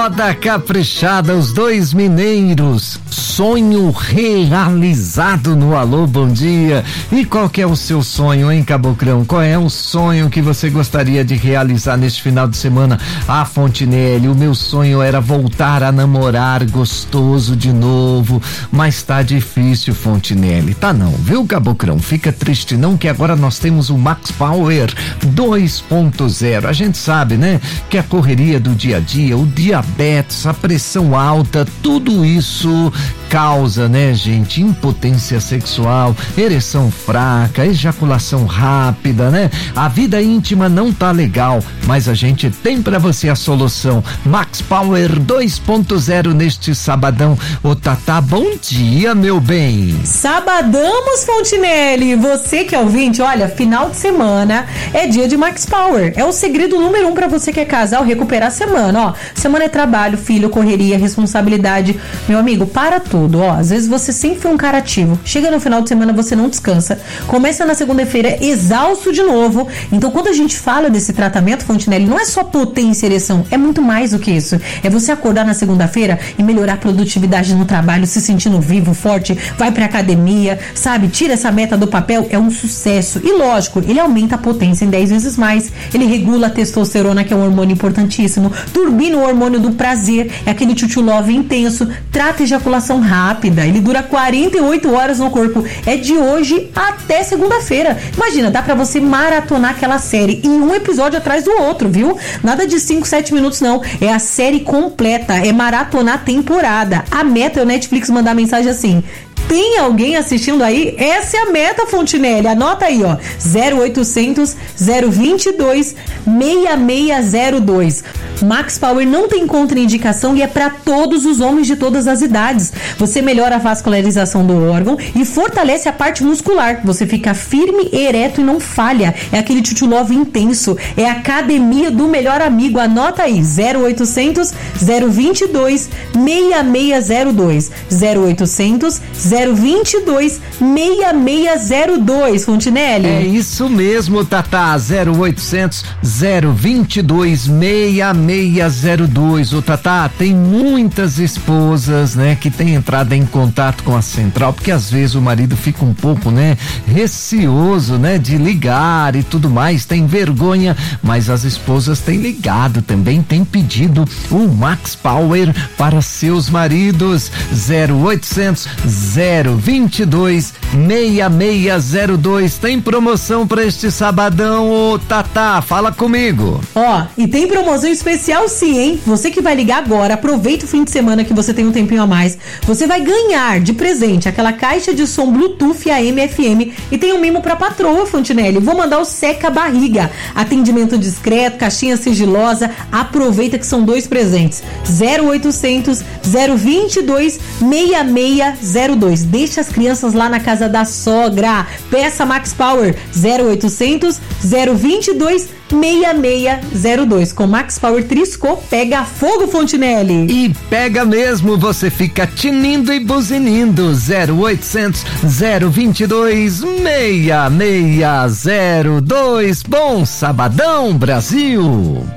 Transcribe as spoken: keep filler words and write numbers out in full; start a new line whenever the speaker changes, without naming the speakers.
moda caprichada, os dois mineiros, sonho realizado no Alô Bom Dia. E qual que é o seu sonho, hein, Caboclão? Qual é o sonho que você gostaria de realizar neste final de semana? Ah, Fontinelli, o meu sonho era voltar a namorar gostoso de novo, mas tá difícil, Fontinelli. Tá não, viu, Caboclão? Fica triste não, que agora nós temos o Max Power dois ponto zero. A gente sabe, né, que a correria do dia a dia, o diabetes, a pressão alta, tudo isso causa, né, gente, impotência sexual, ereção fraca, ejaculação rápida, né? A vida íntima não tá legal, mas a gente tem pra você a solução. Max Power dois ponto zero neste sabadão. Ô Tatá, bom dia, meu bem.
Sabadamos, Fontinelli. Você que é ouvinte, olha, final de semana é dia de Max Power. É o segredo número um pra você que é casal recuperar a semana, ó. Semana é trabalho, filho, correria, responsabilidade. Meu amigo, para tudo. Tudo, ó, às vezes você sempre foi um cara ativo, chega no final de semana você não descansa, começa na segunda-feira exausto de novo. Então quando a gente fala desse tratamento, Fontinelli, não é só potência e ereção, é muito mais do que isso. É você acordar na segunda-feira e melhorar a produtividade no trabalho, se sentindo vivo, forte, vai pra academia, sabe, tira essa meta do papel, é um sucesso. E lógico, ele aumenta a potência em dez vezes mais, ele regula a testosterona, que é um hormônio importantíssimo, turbina o hormônio do prazer, é aquele tchutchu love intenso, trata a ejaculação rápida, ele dura quarenta e oito horas no corpo, é de hoje até segunda-feira. Imagina, dá pra você maratonar aquela série em um episódio atrás do outro, viu? Nada de cinco, sete minutos não, é a série completa, é maratonar a temporada. A meta é o Netflix mandar mensagem assim: tem alguém assistindo aí? Essa é a meta, Fontinelli. Anota aí, ó. zero oitocentos, zero vinte e dois, seis seis zero dois. Max Power não tem contraindicação e é para todos os homens de todas as idades. Você melhora a vascularização do órgão e fortalece a parte muscular. Você fica firme, ereto e não falha. É aquele tchutchu love intenso. É a academia do melhor amigo. Anota aí. zero oitocentos, zero vinte e dois, seis seis zero dois. zero oitocentos, zero vinte e dois, seis seis zero dois, Fontinelli.
É isso mesmo, Tatá. zero oitocentos, zero vinte e dois, seis seis zero dois. O Tatá, tem muitas esposas, né, que tem entrado em contato com a central, porque às vezes o marido fica um pouco, né, receoso, né, de ligar e tudo mais, tem vergonha, mas as esposas têm ligado também, têm pedido o Max Power para seus maridos. zero oitocentos, zero vinte e dois, seis seis zero dois. Tem promoção para este sabadão, ô Tatá, fala comigo.
Ó, e tem promoção especial sim, hein? Você que vai ligar agora, aproveita o fim de semana que você tem um tempinho a mais. Você vai ganhar de presente aquela caixa de som Bluetooth A M F M e tem um mimo pra patroa, Fontinelli. Vou mandar o Seca Barriga. Atendimento discreto, caixinha sigilosa. Aproveita que são dois presentes. zero oitocentos, zero vinte e dois, seis seis zero dois. Deixa as crianças lá na casa da sogra. Peça Max Power. zero oitocentos, zero vinte e dois, seis seis zero dois. Com Max Power Triscô, pega fogo, Fontinelli.
E pega mesmo, você fica tinindo e buzinindo. zero oitocentos, zero vinte e dois, seis seis zero dois. Bom sabadão, Brasil.